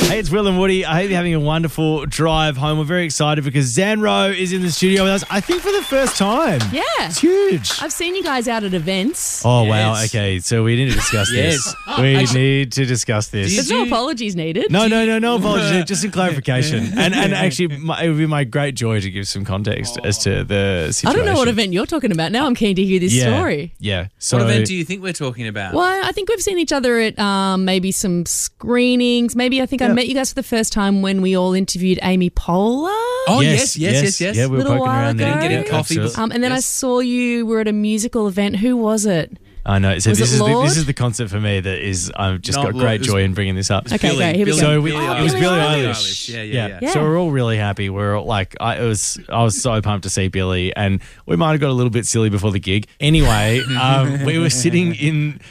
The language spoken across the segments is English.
Hey, it's Will and Woody. I hope you're having a wonderful drive home. We're very excited because Zanro is in the studio with us, I think for the first time. Yeah. It's huge. I've seen you guys out at events. Oh, Yes. wow. Okay, so we need to discuss this. We need to discuss this. There's no apologies needed. No apologies. Just some clarification. And actually, it would be my great joy to give some context as to the I situation. don't know what event you're talking about. Now I'm keen to hear this story. Yeah. So, What event do you think we're talking about? Well, I think we've seen each other at maybe some screenings. Maybe I think I met you guys for the first time when we all interviewed Amy Poehler. Oh, yes. Yeah, we were Little poking while around there. ago. Getting coffee. Absolutely. And then I saw you were at a musical event. Who was it? I know. So Was this it is Lord? this is the concept for me that is I've just No, got well, great it was- joy in bringing this up. Okay, great. Here we go. So it was Billie Billie Eilish. Eilish. Yeah. So we're all really happy. We're all like, I was so pumped to see Billie, and we might have got a little bit silly before the gig. Anyway, we were sitting in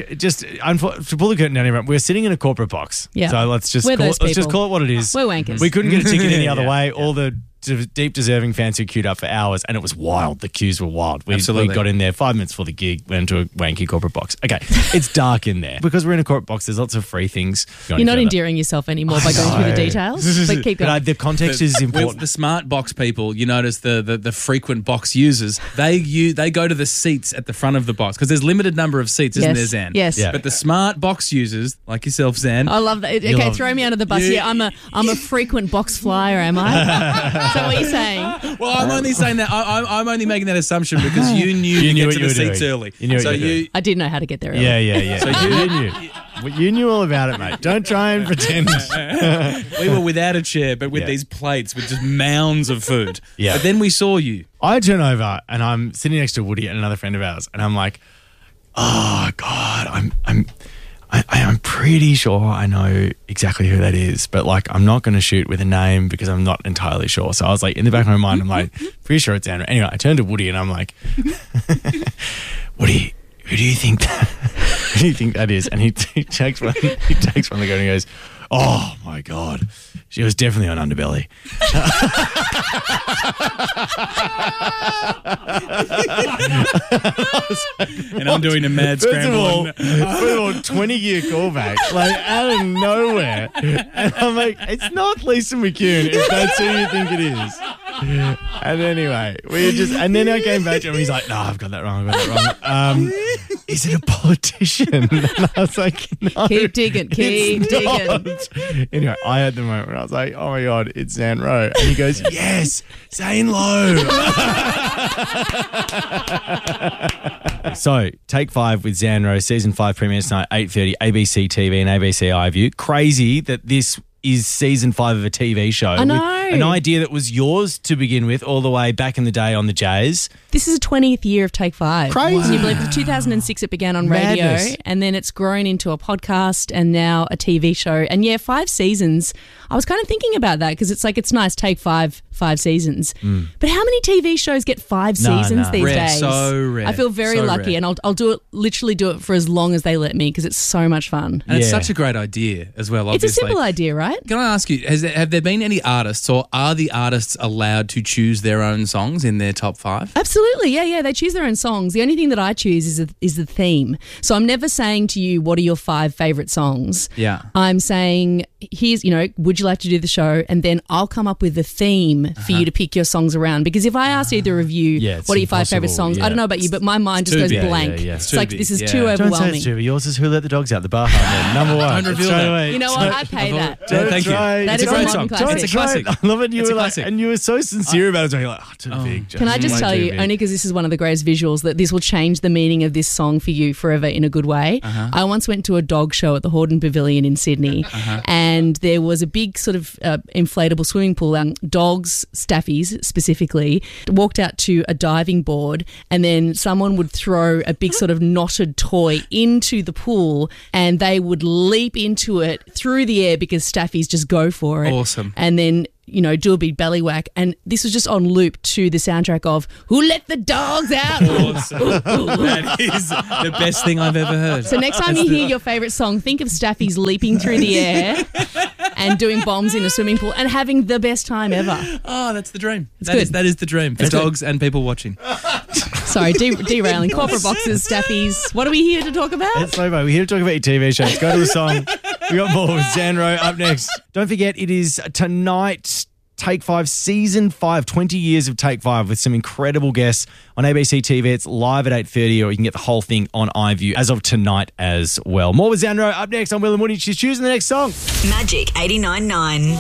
to pull the curtain down. Everyone, we were sitting in a corporate box. Yeah. So let's just We're those people. call it what it is. We're wankers. We couldn't get a ticket any other way. All the deep deserving fans who queued up for hours, and it was wild. The queues were wild. We Absolutely. got in there 5 minutes before the gig, went into a wanky corporate box. Okay, it's dark in there. Because we're in a corporate box, there's lots of free things. You're not endearing yourself anymore by going through the details. But keep going. The context is With important. the smart box people, you notice the frequent box users, they go to the seats at the front of the box because there's limited number of seats, isn't Yes. there, Zan? Yes. Yeah. But the smart box users, like yourself, Zan, I love that. Okay, love- throw me under the bus. You- Yeah, I'm a frequent box flyer, am I? Is that what you're saying? well, I'm only saying that. I'm only making that assumption because you knew You to knew get what to you the were seats doing. early. You knew what so you were doing. I did know how to get there early. Yeah. So you knew. You knew all about it, mate. Don't try and pretend. we were without a chair, but with Yeah. these plates with just mounds of food. Yeah. But then we saw you. I turn over and I'm sitting next to Woody and another friend of ours, and I'm like, "Oh God, I'm pretty sure I know exactly who that is, but like I'm not going to shoot with a name because I'm not entirely sure." So I was like, in the back of my mind, I'm like, pretty sure it's Andrew. Anyway, I turned to Woody and I'm like, Woody, who do you think that is? And he takes one. He takes one of the go and he goes, "Oh my God, she was definitely on Underbelly." And I'm doing a mad First of scramble. all, 20-year callback, like out of nowhere. And I'm like, it's not Lisa McCune if that's who you think it is. And anyway, and then I came back to him, he's like, "No, I've got that wrong. Is it a politician?" And I was like, "No. Keep digging, keep it's not." digging. Anyway, I had the moment where I was like, "Oh my God, it's Zan Rowe." And he goes, "Yes, Zane Lowe." So, Take 5 with Zan Rowe, Season 5 premieres tonight, 8:30, ABC TV and ABC iView. Crazy that this is Season 5 of a TV show. I know. With an idea that was yours to begin with all the way back in the day on the Jays. This is a 20th year of Take 5. Crazy. Can you believe it? 2006 it began on Madness. radio, and then it's grown into a podcast and now a TV show. And yeah, 5 seasons. I was kind of thinking about that because it's like, it's nice, Take 5 seasons. But how many TV shows get 5 seasons these Rare, days? so rare. I feel very So lucky, rare. and I'll literally do it for as long as they let me because it's so much fun. And it's Yeah. such a great idea as well, It's a obviously. simple idea, right? Can I ask you, have there been any artists or are the artists allowed to choose their own songs in their top 5? Absolutely, yeah. They choose their own songs. The only thing that I choose is the theme. So I'm never saying to you, what are your 5 favourite songs? Yeah. I'm saying, here's, would you like to do the show? And then I'll come up with the theme for you to pick your songs around. Because if I asked either of you, it's what are your 5 favourite impossible, songs? yeah. I don't know about you, but my mind just too goes big. blank. Yeah. It's Too like, big, this is yeah. too Don't say overwhelming. it's true, but yours is Who Let the Dogs Out, the Bar Hard. Number one. Don't reveal Straight that. away. You know what? I pay that. Yeah, thank you. try. That It's is a a great modern song. classic. It's a classic. I love it. You It's were a like, classic. and you were so sincere about it. You're like, "Oh, too big." Can I just Way tell too you, big. only because this is one of the greatest visuals, that this will change the meaning of this song for you forever in a good way. I once went to a dog show at the Hordern Pavilion in Sydney, and there was a big sort of inflatable swimming pool. Dogs, staffies specifically, walked out to a diving board, and then someone would throw a big sort of knotted toy into the pool, and they would leap into it through the air because staffies just go for it. Awesome. And then do a big belly whack. And this was just on loop to the soundtrack of Who Let the Dogs Out? That is the best thing I've ever heard. So next time you hear your favourite song, think of staffies leaping through the air and doing bombs in a swimming pool and having the best time ever. Oh, that's the dream. good. That is the dream for dogs and people watching. Sorry, derailing. Corporate boxes, staffies. What are we here to talk about? It's so bad. We're here to talk about your TV shows. Go to the song. We got more with Xandro up next. Don't forget, it is tonight, Take 5, Season 5, 20 years of Take 5 with some incredible guests on ABC TV. It's live at 8:30, or you can get the whole thing on iView as of tonight as well. More with Xandro up next. I'm Will and Woody. She's choosing the next song. Magic 89.9.